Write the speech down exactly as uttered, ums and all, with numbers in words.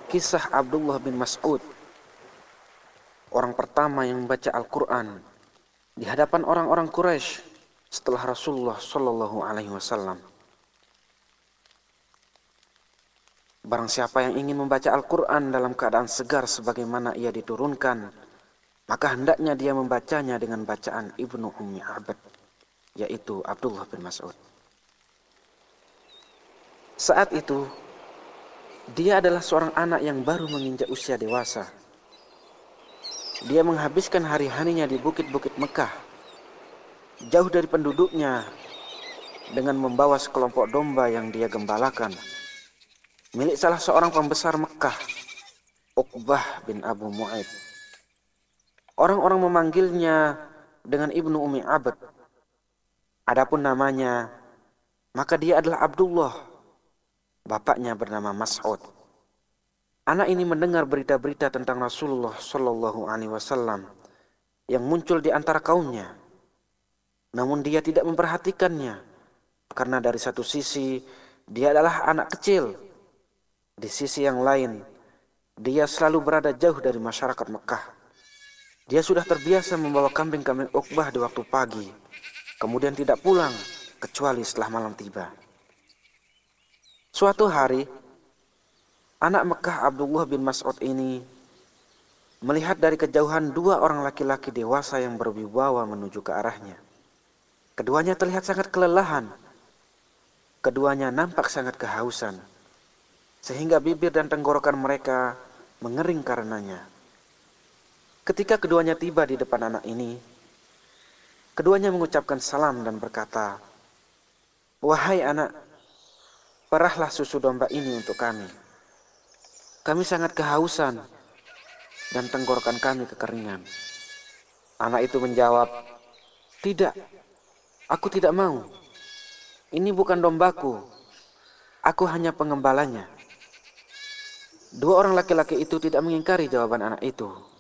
Kisah Abdullah bin Mas'ud, orang pertama yang membaca Al-Quran di hadapan orang-orang Quraisy setelah Rasulullah Shallallahu Alaihi Wasallam. Barang siapa yang ingin membaca Al-Quran dalam keadaan segar sebagaimana ia diturunkan, maka hendaknya dia membacanya dengan bacaan Ibnu Ummi Abd, yaitu Abdullah bin Mas'ud. Saat itu, dia adalah seorang anak yang baru menginjak usia dewasa. Dia menghabiskan hari-harinya di bukit-bukit Mekah, jauh dari penduduknya, dengan membawa sekelompok domba yang dia gembalakan, milik salah seorang pembesar Mekah, Uqbah bin Abu Mu'aid. Orang-orang memanggilnya dengan Ibnu Ummi Abd. Adapun namanya, maka dia adalah Abdullah. Bapaknya bernama Mas'ud. Anak ini mendengar berita-berita tentang Rasulullah Shallallahu Alaihi Wasallam yang muncul di antara kaumnya. Namun dia tidak memperhatikannya, karena dari satu sisi dia adalah anak kecil. Di sisi yang lain, dia selalu berada jauh dari masyarakat Mekah. Dia sudah terbiasa membawa kambing-kambing Uqbah di waktu pagi, kemudian tidak pulang kecuali setelah malam tiba. Suatu hari, anak Mekah Abdullah bin Mas'ud ini melihat dari kejauhan dua orang laki-laki dewasa yang berwibawa menuju ke arahnya. Keduanya terlihat sangat kelelahan. Keduanya nampak sangat kehausan, sehingga bibir dan tenggorokan mereka mengering karenanya. Ketika keduanya tiba di depan anak ini, keduanya mengucapkan salam dan berkata, "Wahai anak, perahlah susu domba ini untuk kami. Kami sangat kehausan dan tenggorokan kami kekeringan." Anak itu menjawab, "Tidak, aku tidak mau. Ini bukan dombaku. Aku hanya pengembalanya." Dua orang laki-laki itu tidak mengingkari jawaban anak itu.